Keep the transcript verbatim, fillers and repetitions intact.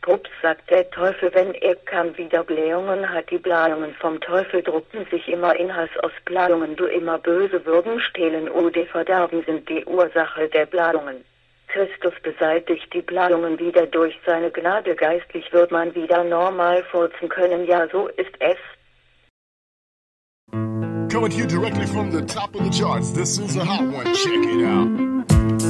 Pups, sagt der Teufel, wenn er kam, wieder Blähungen hat. Die Blähungen vom Teufel druckten sich immer in Hass aus. Blähungen, du immer böse, würden stehlen oder verderben, sind die Ursache der Blähungen. Christus beseitigt die Blähungen wieder durch seine Gnade. Geistlich wird man wieder normal furzen können. Ja, so ist es. Coming to you directly from the top of the charts. This is a hot one. Check it out.